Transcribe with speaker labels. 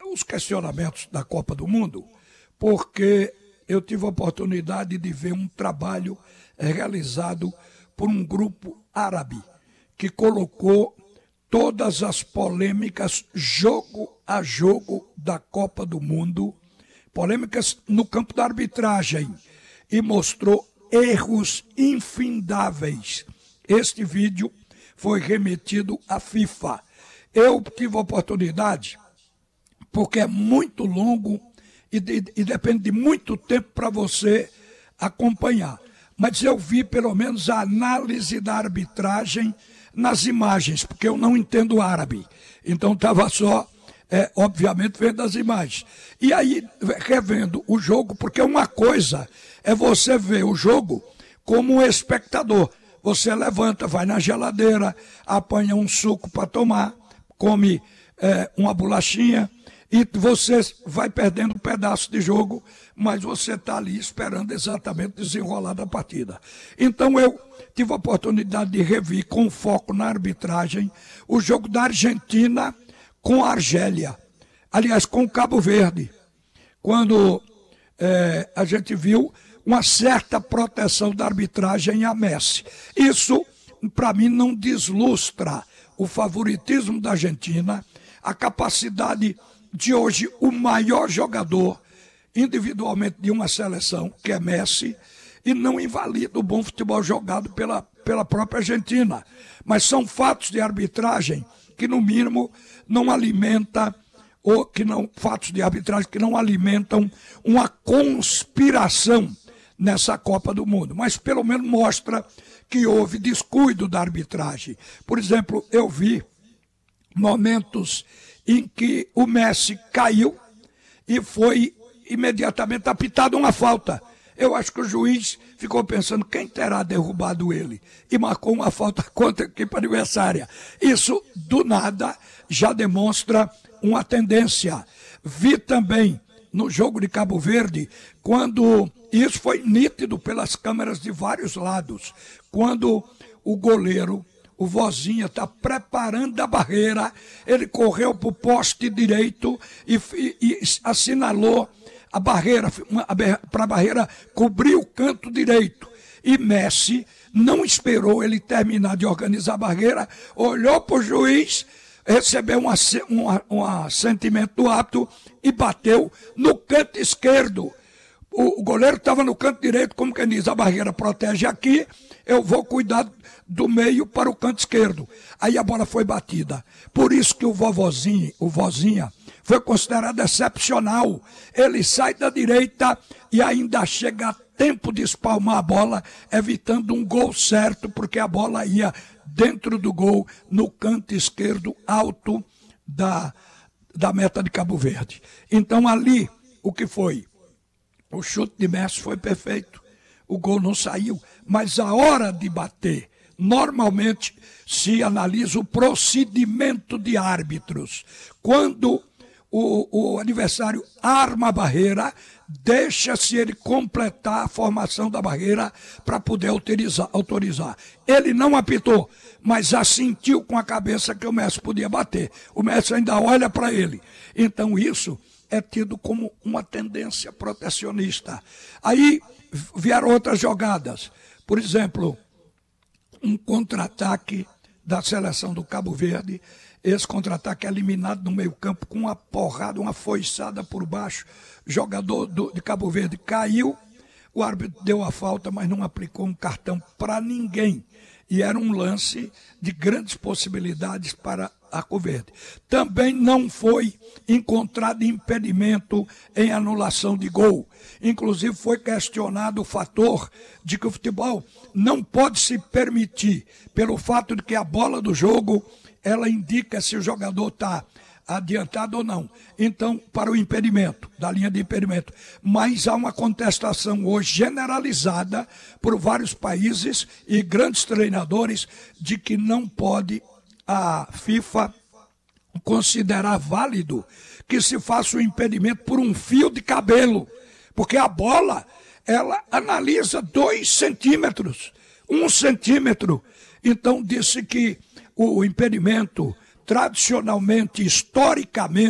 Speaker 1: os questionamentos da Copa do Mundo, porque eu tive a oportunidade de ver um trabalho realizado por um grupo árabe que colocou todas as polêmicas jogo a jogo da Copa do Mundo, polêmicas no campo da arbitragem, e mostrou erros infindáveis. Este vídeo foi remetido à FIFA. Eu tive a oportunidade, porque é muito longo e depende de muito tempo para você acompanhar. Mas eu vi pelo menos a análise da arbitragem nas imagens, porque eu não entendo árabe. Então estava só, obviamente, vendo as imagens. E aí, revendo o jogo, porque uma coisa é você ver o jogo como um espectador. Você levanta, vai na geladeira, apanha um suco para tomar, come uma bolachinha, e você vai perdendo um pedaço de jogo, mas você está ali esperando exatamente desenrolar da partida. Então eu tive a oportunidade de rever com foco na arbitragem o jogo da Argentina com a Argélia, aliás, com o Cabo Verde, quando a gente viu uma certa proteção da arbitragem a Messi. Isso, para mim, não deslustra o favoritismo da Argentina, a capacidade de hoje o maior jogador individualmente de uma seleção, que é Messi, e não invalida o bom futebol jogado pela própria Argentina. Mas são fatos de arbitragem que, no mínimo, não alimenta, fatos de arbitragem que não alimentam uma conspiração nessa Copa do Mundo. Mas pelo menos mostra que houve descuido da arbitragem. Por exemplo, eu vi momentos em que o Messi caiu e foi imediatamente apitado uma falta. Eu acho que o juiz ficou pensando quem terá derrubado ele e marcou uma falta contra a equipe adversária. Isso, do nada, já demonstra uma tendência. Vi também no jogo de Cabo Verde, quando isso foi nítido pelas câmeras de vários lados, quando o goleiro, o Vozinha, está preparando a barreira, ele correu para o poste direito e assinalou a barreira, para a barreira cobrir o canto direito. E Messi não esperou ele terminar de organizar a barreira, olhou para o juiz, recebeu um assentimento do árbitro e bateu no canto esquerdo. O goleiro estava no canto direito, como quem diz, a barreira protege aqui, eu vou cuidar do meio para o canto esquerdo. Aí a bola foi batida. Por isso que o Vozinha, foi considerado excepcional. Ele sai da direita e ainda chega a tempo de espalmar a bola, evitando um gol certo, porque a bola ia dentro do gol, no canto esquerdo alto da meta de Cabo Verde. Então ali, o que foi? O chute de Messi foi perfeito, o gol não saiu, mas a hora de bater, normalmente se analisa o procedimento de árbitros. Quando o adversário arma a barreira, deixa-se ele completar a formação da barreira para poder autorizar. Ele não apitou, mas assentiu com a cabeça que o Messi podia bater. O Messi ainda olha para ele. Então isso é tido como uma tendência protecionista. Aí vieram outras jogadas. Por exemplo, um contra-ataque da seleção do Cabo Verde. Esse contra-ataque é eliminado no meio-campo com uma porrada, uma foiçada por baixo. O jogador de Cabo Verde caiu, o árbitro deu a falta, mas não aplicou um cartão para ninguém. E era um lance de grandes possibilidades para a Cabo Verde. Também não foi encontrado impedimento em anulação de gol. Inclusive foi questionado o fator de que o futebol não pode se permitir, pelo fato de que a bola do jogo, ela indica se o jogador está adiantado ou não. Então, para o impedimento, da linha de impedimento. Mas há uma contestação hoje generalizada por vários países e grandes treinadores de que não pode a FIFA considerar válido que se faça o impedimento por um fio de cabelo. Porque a bola, ela analisa 2 centímetros, 1 centímetro. Então, disse que o impedimento, tradicionalmente, historicamente,